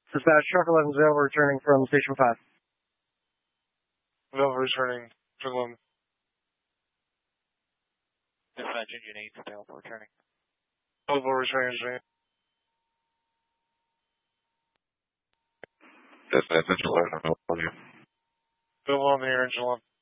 Dispatch, truck 11 available returning from Station 5. Available returning, truck 11. Dispatch, engine 8 available returning. Available returning, engine 8. Dispatch, engine 11 available on you. Available on the air, engine 11.